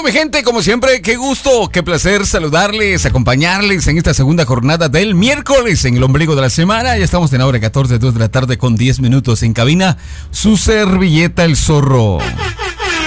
mi gente, como siempre, qué gusto, qué placer saludarles, acompañarles en esta segunda jornada del miércoles en el ombligo de la semana. Ya estamos en la hora 14, 2 de la tarde con 10 minutos en cabina. Su servilleta, el zorro.